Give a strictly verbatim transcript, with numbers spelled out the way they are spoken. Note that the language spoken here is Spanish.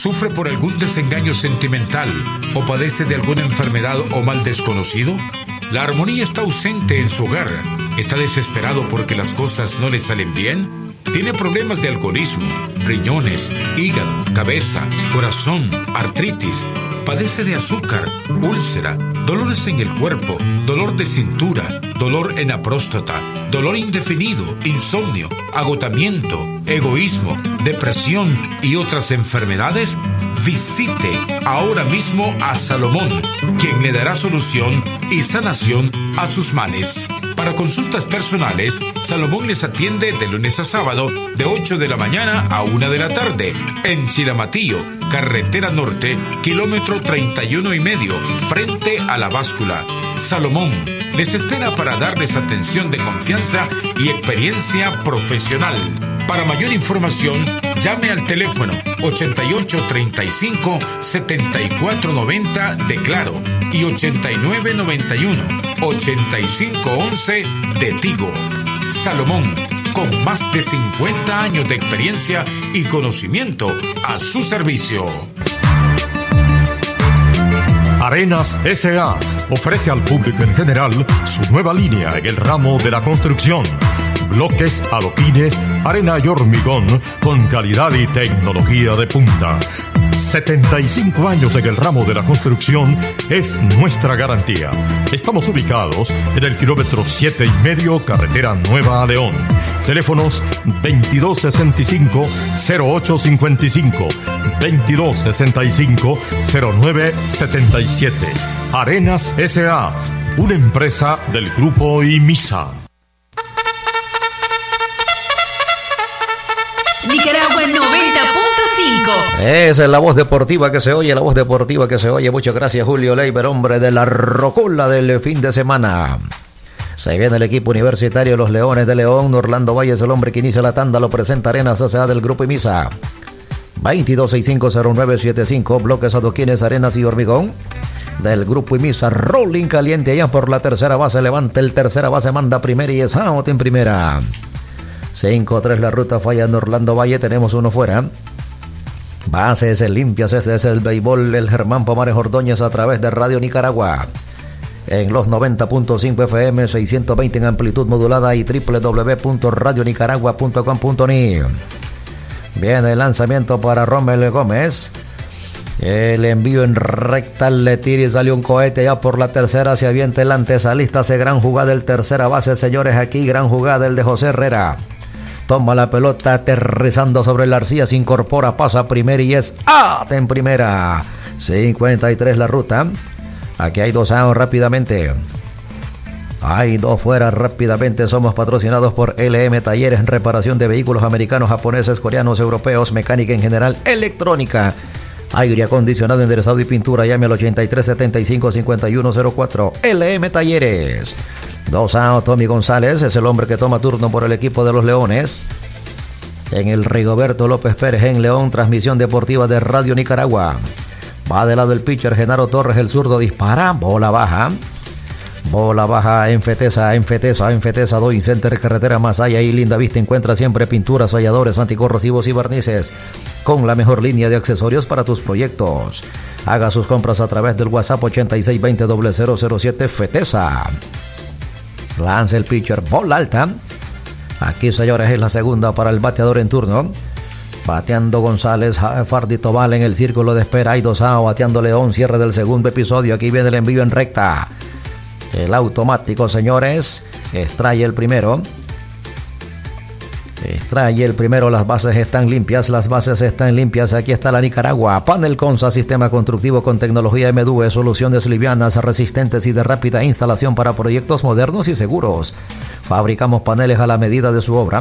¿Sufre por algún desengaño sentimental o padece de alguna enfermedad o mal desconocido? ¿La armonía está ausente en su hogar? ¿Está desesperado porque las cosas no le salen bien? ¿Tiene problemas de alcoholismo, riñones, hígado, cabeza, corazón, artritis? ¿Padece de azúcar, úlcera, dolores en el cuerpo, dolor de cintura, dolor en la próstata, dolor indefinido, insomnio, agotamiento, egoísmo, depresión y otras enfermedades? Visite ahora mismo a Salomón, quien le dará solución y sanación a sus males. Para consultas personales, Salomón les atiende de lunes a sábado de ocho de la mañana a una de la tarde en Chilamatillo, carretera norte, kilómetro treinta y uno y medio, frente a la báscula. Salomón les espera para darles atención de confianza y experiencia profesional. Para mayor información, llame al teléfono ochenta y ocho treinta y cinco setenta y cuatro noventa de Claro y ochenta y nueve noventa y uno ochenta y cinco once de Tigo. Salomón, con más de cincuenta años de experiencia y conocimiento a su servicio. Arenas S A ofrece al público en general su nueva línea en el ramo de la construcción. Bloques, adoquines, arena y hormigón con calidad y tecnología de punta. setenta y cinco años en el ramo de la construcción es nuestra garantía. Estamos ubicados en el kilómetro siete y medio, carretera Nueva a León. Teléfonos veintidós sesenta y cinco cero ocho cincuenta y cinco, veintidós sesenta y cinco cero nueve setenta y siete. Arenas S A, una empresa del grupo IMISA. Nicaragua noventa punto cinco. Esa es la voz deportiva que se oye, la voz deportiva que se oye. Muchas gracias, Julio Leiber, hombre de la rocola del fin de semana. Se viene el equipo universitario Los Leones de León. Orlando Valles, el hombre que inicia la tanda, lo presenta Arenas S A del grupo IMISA. veintidós sesenta y cinco cero nueve setenta y cinco, bloques, adoquines, arenas y hormigón del grupo IMISA. Rolling caliente allá por la tercera base, levanta el tercera base, manda primera y es out en primera. cinco tres la ruta, falla en Orlando Valle, tenemos uno fuera. Bases limpias, este es el béisbol, el Germán Pomares Ordóñez a través de Radio Nicaragua. En los noventa punto cinco F M, seiscientos veinte en amplitud modulada y doble u doble u doble u punto radio nicaragua punto com punto ni. Viene el lanzamiento para Rommel Gómez. El envío en recta, le tira y salió un cohete ya por la tercera, se avienta el antesalista, hace gran jugada el tercera base, señores, aquí gran jugada el de José Herrera. Toma la pelota aterrizando sobre la arcilla, se incorpora, pasa a primera y es out en primera. cincuenta y tres la ruta. Aquí hay dos outs rápidamente. Hay dos fuera rápidamente. Somos patrocinados por L M Talleres en reparación de vehículos americanos, japoneses, coreanos, europeos, mecánica en general, electrónica, aire acondicionado, enderezado y pintura. Llame al ochenta y tres setenta y cinco cincuenta y uno cero cuatro. L M Talleres. Dos outs. Tommy González es el hombre que toma turno por el equipo de los Leones. En el Rigoberto López Pérez en León, transmisión deportiva de Radio Nicaragua. Va de lado el pitcher Genaro Torres, el zurdo dispara, bola baja. Bola baja en Fetesa, en Fetesa, en Fetesa, Doing Center, carretera Masaya y Linda Vista. Encuentra siempre pinturas, selladores, anticorrosivos y barnices con la mejor línea de accesorios para tus proyectos. Haga sus compras a través del WhatsApp ochenta y seis veinte cero cero siete Fetesa. Lanza el pitcher, bola alta. Aquí, señores, es la segunda para el bateador en turno. Bateando González, Fardi Tobal en el círculo de espera. Hay dos outs, bateando León, cierre del segundo episodio. Aquí viene el envío en recta. El automático, señores, extrae el primero. Extrae el primero, las bases están limpias, las bases están limpias. Aquí está la Nicaragua. Panel Consa, sistema constructivo con tecnología M D U E, soluciones livianas, resistentes y de rápida instalación para proyectos modernos y seguros. Fabricamos paneles a la medida de su obra.